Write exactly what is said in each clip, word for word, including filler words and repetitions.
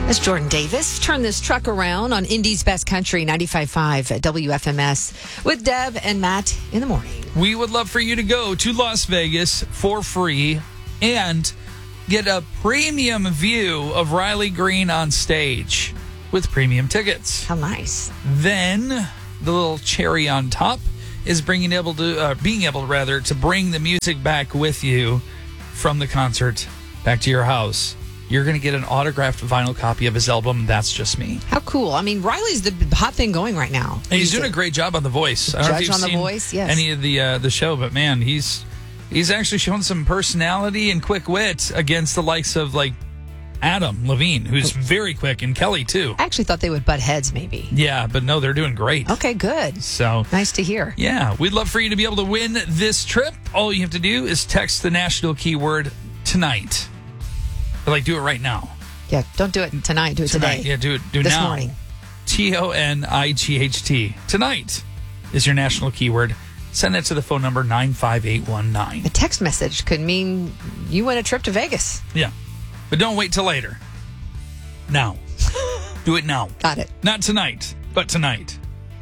That's Jordan Davis. Turn this truck around on Indy's Best Country, ninety-five point five W F M S, with Deb and Matt in the morning. We would love for you to go to Las Vegas for free and get a premium view of Riley Green on stage with premium tickets. How nice. Then the little cherry on top is bringing able to uh, being able rather to bring the music back with you from the concert back to your house. You're going to get an autographed vinyl copy of his album, That's Just Me. How cool. I mean, Riley's the hot thing going right now. And he's, he's doing a, a great job on The Voice. I don't know if you've on seen The Voice, yes. any of the uh, the show, but man, he's he's actually shown some personality and quick wit against the likes of like Adam Levine, who's very quick, and Kelly too. I actually thought they would butt heads maybe. Yeah, but no, they're doing great. Okay, good. So nice to hear. Yeah, we'd love for you to be able to win this trip. All you have to do is text the national keyword tonight. Or like do it right now. Yeah, don't do it tonight. Do it tonight. today. Yeah, do it do this now. This morning. T O N I G H T. Tonight is your national keyword. Send it to the phone number nine five eight one nine. A text message could mean you win a trip to Vegas. Yeah, but don't wait till later. Now. Do it now. Got it. Not tonight, but tonight.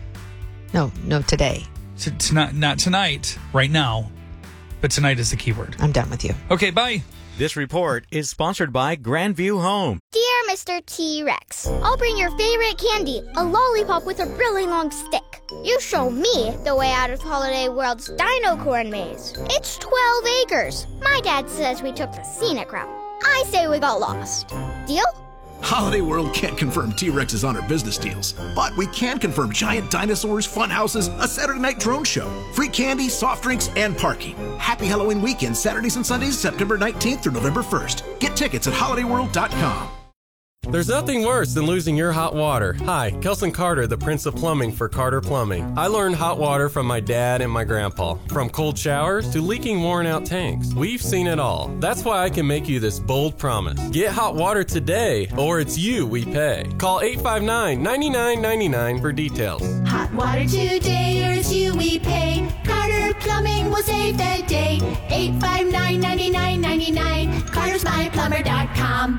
No, no, today. T- t- not, not tonight, right now, but tonight is the keyword. I'm done with you. Okay, bye. This report is sponsored by Grandview Home. Dear Mister T-Rex, I'll bring your favorite candy, a lollipop with a really long stick. You show me the way out of Holiday World's Dino Corn Maze. It's twelve acres. My dad says we took the scenic route. I say we got lost. Deal? Holiday World can't confirm T-Rexes on our business deals, but we can confirm giant dinosaurs, fun houses, a Saturday night drone show, free candy, soft drinks, and parking. Happy Halloween weekend, Saturdays and Sundays, September nineteenth through November first. Get tickets at holiday world dot com. There's nothing worse than losing your hot water. Hi, Kelson Carter, the Prince of Plumbing for Carter Plumbing. I learned hot water from my dad and my grandpa. From cold showers to leaking worn out tanks. We've seen it all. That's why I can make you this bold promise. Get hot water today, or it's you we pay. Call eight five nine, nine nine nine nine for details. Hot water today, or it's you we pay. Carter Plumbing will save the day. eight five nine, nine nine nine nine. carters my plumber dot com.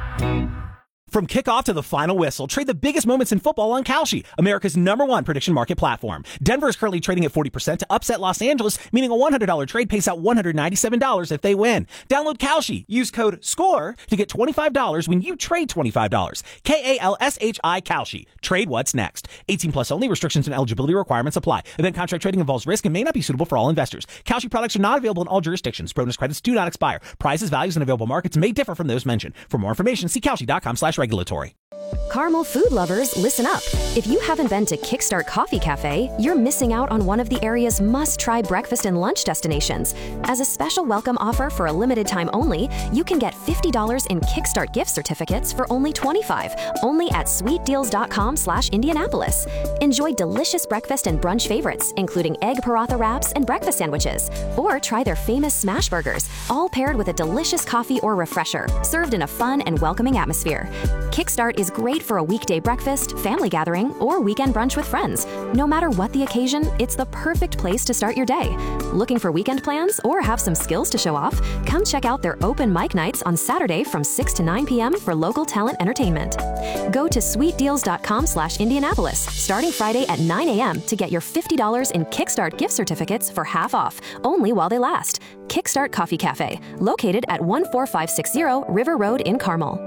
From kickoff to the final whistle, trade the biggest moments in football on Kalshi, America's number one prediction market platform. Denver is currently trading at forty percent to upset Los Angeles, meaning a one hundred dollars trade pays out one hundred ninety-seven dollars if they win. Download Kalshi. Use code SCORE to get twenty-five dollars when you trade twenty-five dollars. K A L S H I Kalshi. Trade what's next. eighteen plus only. Restrictions and eligibility requirements apply. Event contract trading involves risk and may not be suitable for all investors. Kalshi products are not available in all jurisdictions. Bonus credits do not expire. Prices, values, and available markets may differ from those mentioned. For more information, see Kalshi dot com slash regulatory. Caramel food lovers, listen up. If you haven't been to Kickstart Coffee Cafe, you're missing out on one of the area's must-try breakfast and lunch destinations. As a special welcome offer for a limited time only, you can get fifty dollars in Kickstart gift certificates for only twenty-five dollars, only at sweet deals dot com slash Indianapolis. Enjoy delicious breakfast and brunch favorites, including egg paratha wraps and breakfast sandwiches. Or try their famous smash burgers, all paired with a delicious coffee or refresher, served in a fun and welcoming atmosphere. Kickstart is great for a weekday breakfast, family gathering, or weekend brunch with friends. No matter what the occasion, it's the perfect place to start your day. Looking for weekend plans or have some skills to show off? Come check out their open mic nights on Saturday from six to nine p.m. for local talent entertainment. Go to sweet deals dot com slash Indianapolis starting Friday at nine a.m. to get your fifty dollars in Kickstart gift certificates for half off, only while they last. Kickstart Coffee Cafe, located at one four five six zero River Road in Carmel.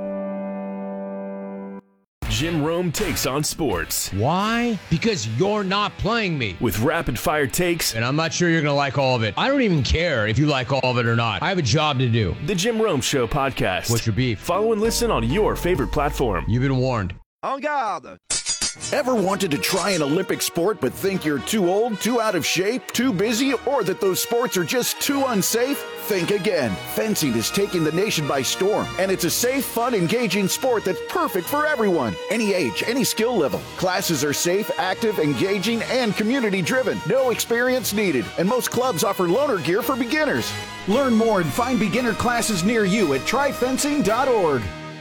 Jim Rome takes on sports. Why? Because you're not playing me. With rapid-fire takes. And I'm not sure you're going to like all of it. I don't even care if you like all of it or not. I have a job to do. The Jim Rome Show podcast. What's your beef? Follow and listen on your favorite platform. You've been warned. En garde. Ever wanted to try an Olympic sport but think you're too old, too out of shape, too busy, or that those sports are just too unsafe? Think again. Fencing is taking the nation by storm, and it's a safe, fun, engaging sport that's perfect for everyone. Any age, any skill level. Classes are safe, active, engaging, and community-driven. No experience needed, and most clubs offer loaner gear for beginners. Learn more and find beginner classes near you at try fencing dot org.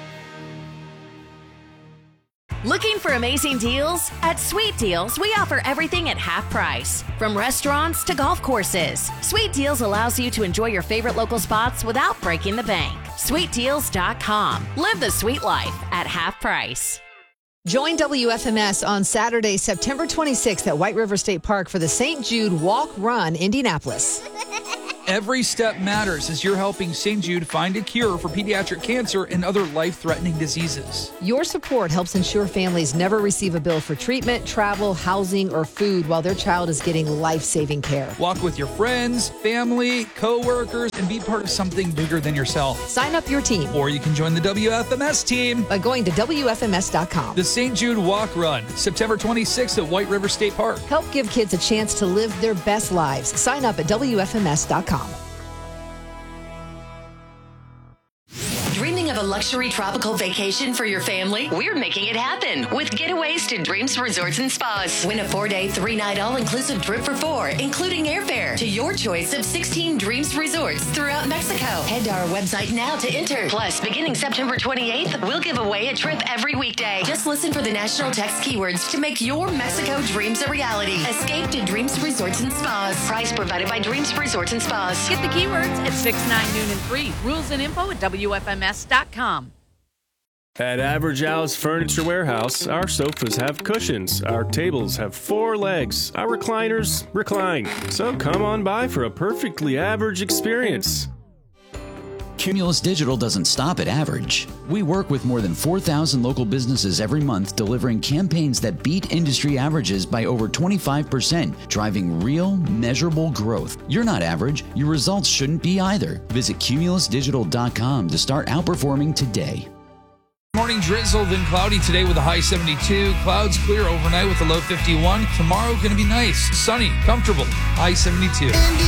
Looking for amazing deals? At Sweet Deals, we offer everything at half price. From restaurants to golf courses, Sweet Deals allows you to enjoy your favorite local spots without breaking the bank. sweet deals dot com. Live the sweet life at half price. Join W F M S on Saturday, September twenty-sixth at White River State Park for the Saint Jude Walk Run Indianapolis. Every step matters as you're helping Saint Jude find a cure for pediatric cancer and other life-threatening diseases. Your support helps ensure families never receive a bill for treatment, travel, housing, or food while their child is getting life-saving care. Walk with your friends, family, co-workers, and be part of something bigger than yourself. Sign up your team. Or you can join the W F M S team by going to W F M S dot com. The Saint Jude Walk Run, September twenty-sixth at White River State Park. Help give kids a chance to live their best lives. Sign up at W F M S dot com. Dreaming of a luxury tropical vacation for your family? We're making it happen with Getaways to Dreams Resorts and Spas. Win a four-day, three-night all-inclusive trip for four, including airfare, to your choice of sixteen Dreams Resorts throughout Mexico. Head to our website now to enter. Plus, beginning September twenty-eighth, we'll give away a trip every weekday. Just listen for the national text keywords to make your Mexico dreams a reality. Escape to Dreams Resorts and Spas. Price provided by Dreams Resorts and Spas. Get the keywords at six, nine, noon, and three. Rules and info at W F M S dot com. At Average Al's Furniture Warehouse, our sofas have cushions, our tables have four legs, our recliners recline. So come on by for a perfectly average experience. Cumulus Digital doesn't stop at average. We work with more than four thousand local businesses every month, delivering campaigns that beat industry averages by over twenty-five percent, driving real, measurable growth. You're not average. Your results shouldn't be either. Visit cumulus digital dot com to start outperforming today. Morning drizzle, then cloudy today with a high seventy-two. Clouds clear overnight with a low fifty-one. Tomorrow going to be nice, sunny, comfortable, high seventy-two.